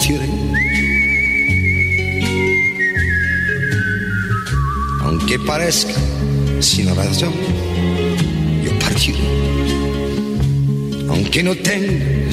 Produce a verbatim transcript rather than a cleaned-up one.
partiré. Aunque parezca sin razón, yo partiré. Aunque no tenga